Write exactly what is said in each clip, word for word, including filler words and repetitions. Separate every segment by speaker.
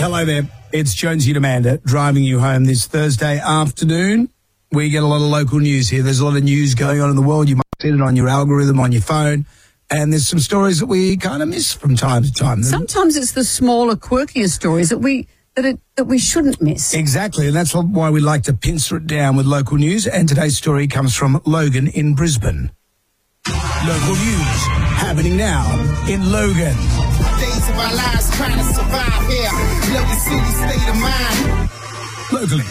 Speaker 1: Hello there. It's Jonesy and Amanda driving you home this Thursday afternoon. We get a lot of local news here. There's a lot of news going on in the world. You might see it on your algorithm on your phone. And there's some stories that we kind of miss from time to time.
Speaker 2: Sometimes it's the smaller, quirkier stories that we that it, that we shouldn't miss.
Speaker 1: Exactly, and that's why we like to pincer it down with local news. And today's story comes from Logan in Brisbane. Local news happening now in Logan.
Speaker 3: Days of our lives trying to survive here. Logan City, state of mind.
Speaker 1: Locally.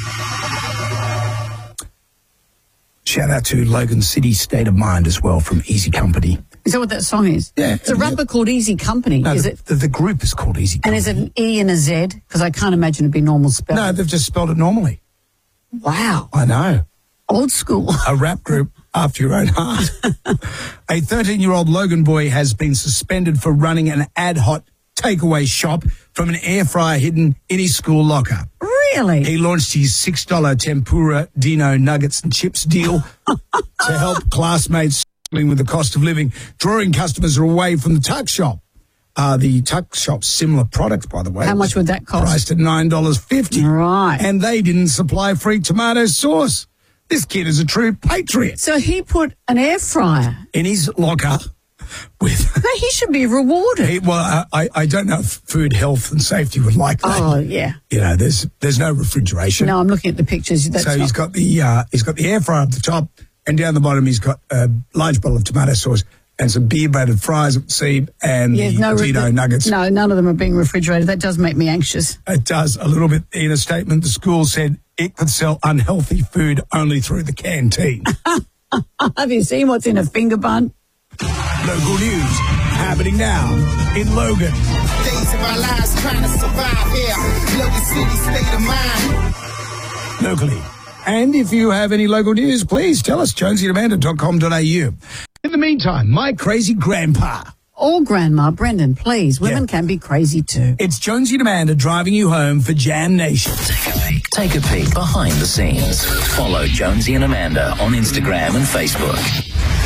Speaker 1: Shout out to Logan City, State of Mind as well from Easy Company.
Speaker 2: Is that what that song is?
Speaker 1: Yeah.
Speaker 2: It's a rapper called Easy Company.
Speaker 1: No,
Speaker 2: is
Speaker 1: the,
Speaker 2: it?
Speaker 1: The, the group is called Easy
Speaker 2: And
Speaker 1: Company.
Speaker 2: is it an E and a Z? Because I can't imagine it'd be normal spelling.
Speaker 1: No, they've just spelled it normally.
Speaker 2: Wow.
Speaker 1: I know.
Speaker 2: Old school.
Speaker 1: A rap group after your own heart. A thirteen-year-old Logan boy has been suspended for running an ad hoc takeaway shop from an air fryer hidden in his school locker.
Speaker 2: Really?
Speaker 1: He launched his six dollar tempura Dino nuggets and chips deal to help classmates struggling with the cost of living, drawing customers away from the tuck shop. Uh, the tuck shop's similar products, by the way.
Speaker 2: How much would that cost?
Speaker 1: Priced at nine dollars fifty.
Speaker 2: Right.
Speaker 1: And they didn't supply free tomato sauce. This kid is a true patriot.
Speaker 2: So he put an air fryer
Speaker 1: In his locker with...
Speaker 2: No, he should be rewarded.
Speaker 1: He, well, I, I don't know if food, health and safety would like that.
Speaker 2: Oh, yeah.
Speaker 1: You know, there's there's no refrigeration.
Speaker 2: No, I'm looking at the pictures. That's
Speaker 1: so he's
Speaker 2: not-
Speaker 1: got the uh, he's got the air fryer up the top, and down the bottom he's got a large bottle of tomato sauce and some beer-battered fries at the seam and
Speaker 2: Yeah,
Speaker 1: the
Speaker 2: no,
Speaker 1: Dino
Speaker 2: refri-
Speaker 1: nuggets.
Speaker 2: No, none of them are being refrigerated. That does make me anxious.
Speaker 1: It does a little bit. In a statement, the school said it could sell unhealthy food only through the canteen.
Speaker 2: Have you seen what's in a finger bun?
Speaker 1: Local news happening now in Logan.
Speaker 3: Days of our lives trying to survive here. Logan City, state of mind.
Speaker 1: Locally. And if you have any local news, please tell us, jonesy and amanda dot com dot a u. In the meantime, my crazy grandpa.
Speaker 2: Or Grandma, Brendan, please. Women
Speaker 1: Yeah.
Speaker 2: can be crazy too.
Speaker 1: It's Jonesy and Amanda driving you home for Jam Nation.
Speaker 4: Take a peek. Take a peek behind the scenes. Follow Jonesy and Amanda on Instagram and Facebook.